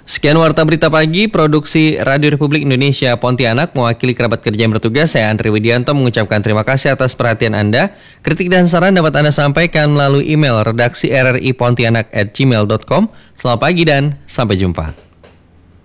Sekian Warta Berita Pagi, produksi Radio Republik Indonesia Pontianak, mewakili kerabat kerja yang bertugas, saya Andre Widianto mengucapkan terima kasih atas perhatian Anda. Kritik dan saran dapat Anda sampaikan melalui email redaksi rri pontianak@gmail.com. Selamat pagi dan sampai jumpa.